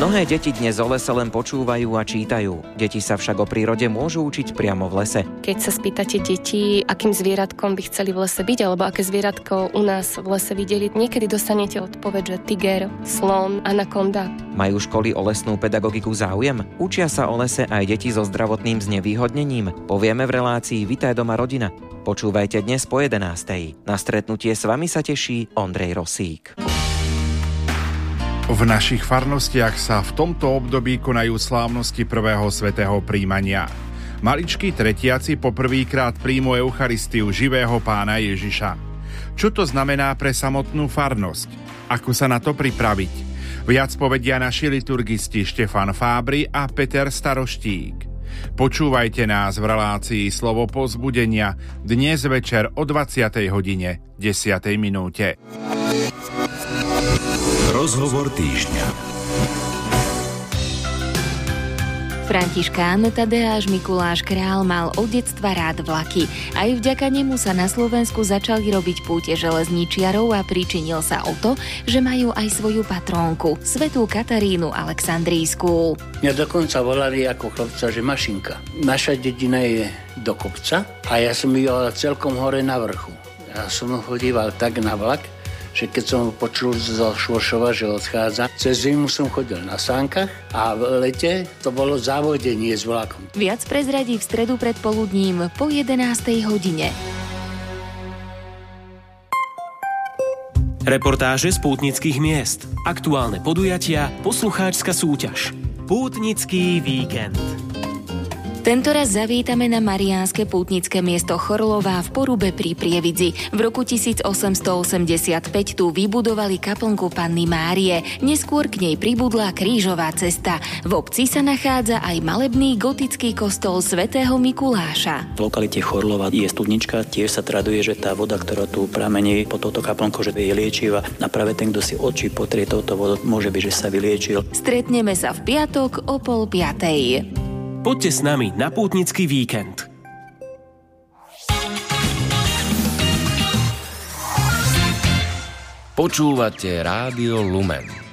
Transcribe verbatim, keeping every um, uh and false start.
Mnohé deti dnes o lese len počúvajú a čítajú. Deti sa však o prírode môžu učiť priamo v lese. Keď sa spýtate detí, akým zvieratkom by chceli v lese byť, alebo aké zvieratko u nás v lese videli, niekedy dostanete odpoveď, že tiger, slon, anakonda. Majú školy o lesnú pedagogiku záujem? Učia sa o lese aj deti so zdravotným znevýhodnením? Povieme v relácii Vitaj doma rodina. Počúvajte dnes po jedenástej. Na stretnutie s vami sa teší Ondrej Rosík. V našich farnostiach sa v tomto období konajú slávnosti prvého svätého príjmania. Maličkí tretiaci poprvýkrát príjmu Eucharistiu živého Pána Ježiša. Čo to znamená pre samotnú farnosť? Ako sa na to pripraviť? Viac povedia naši liturgisti Štefan Fábry a Peter Staroštík. Počúvajte nás v relácii Slovo povzbudenia dnes večer o dvadsiatej hodine desiatej minúte. Rozhovor týždňa. Františkán Tadeáš Mikuláš Král mal od detstva rád vlaky. Aj vďaka nemu sa na Slovensku začali robiť púte železničiarov a pričinil sa o to, že majú aj svoju patrónku, svätú Katarínu Alexandrijskú. Mňa dokonca volali ako chlapca, že mašinka. Naša dedina je do kopca a ja som býval celkom hore na vrchu. Ja som chodíval tak na vlak, že keď som počul zo Švoršova, že odchádza, cez zimu som chodil na sánkach a v lete to bolo závodenie s vlakom. Viac prezradí v stredu predpoludním po jedenástej hodine. Reportáže z pútnických miest, aktuálne podujatia, poslucháčska súťaž. Pútnický víkend. Tentoraz zavítame na mariánske pútnické miesto Chorlová v Porube pri Prievidzi. V roku tisícosemstoosemdesiatpäť tu vybudovali kaplnku Panny Márie. Neskôr k nej pribudla krížová cesta. V obci sa nachádza aj malebný gotický kostol svätého Mikuláša. V lokalite Chorlova je studnička, tiež sa traduje, že tá voda, ktorá tu pramení po touto kaplnkou, že je liečivá. A práve ten, kto si oči potrie touto vodou, môže byť, že sa vyliečil. Stretneme sa v piatok o pol piatej. Poďte s nami na pútnický víkend. Počúvate Rádio Lumen.